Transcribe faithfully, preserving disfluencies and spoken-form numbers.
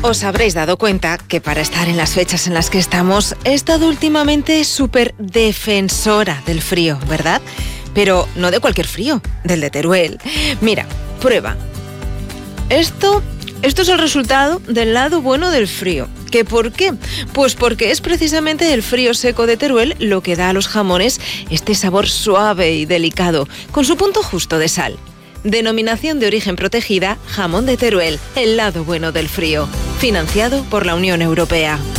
Os habréis dado cuenta que para estar en las fechas en las que estamos he estado últimamente súper defensora del frío, ¿verdad? Pero no de cualquier frío, del de Teruel. Mira, prueba. Esto, esto es el resultado del lado bueno del frío. ¿Qué por qué? Pues porque es precisamente el frío seco de Teruel lo que da a los jamones este sabor suave y delicado, con su punto justo de sal. Denominación de origen protegida, jamón de Teruel, el lado bueno del frío. Financiado por la Unión Europea.